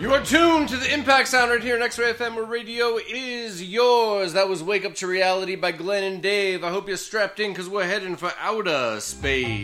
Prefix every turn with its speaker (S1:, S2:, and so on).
S1: You are tuned to the Impact Sound right here on X-Ray FM, where radio is yours. That was Wake Up to Reality by Glenn and Dave. I hope you're strapped in because we're heading for outer space.